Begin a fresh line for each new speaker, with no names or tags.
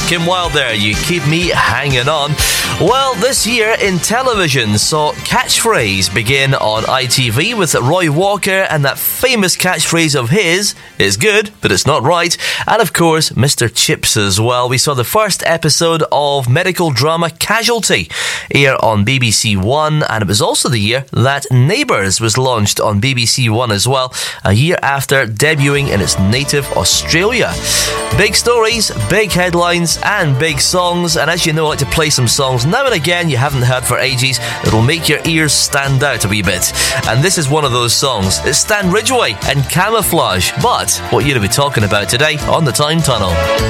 Kim Wilde there, You Keep Me Hanging On. Well, this year in television saw Catchphrase begin on ITV with Roy Walker and that famous catchphrase of his, "It's good, but it's not right." And of course, Mr. Chips as well. We saw the first episode of medical drama Casualty air on BBC One, and it was also the year that Neighbours was launched on BBC One as well, a year after debuting in its native Australia. Big stories, big headlines, and big songs, and as you know, I like to play some songs now and again you haven't heard for ages that'll make your ears stand out a wee bit. And this is one of those songs. It's Stan Ridgway and Camouflage, but what you're to be talking about today on The Time Tunnel.